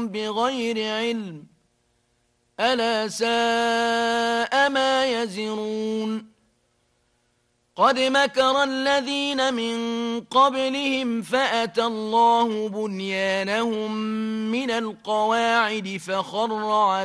بغير علم ألا ساء ما يزرون قد مكر الذين من قبلهم فأتى الله بنيانهم من القواعد فخر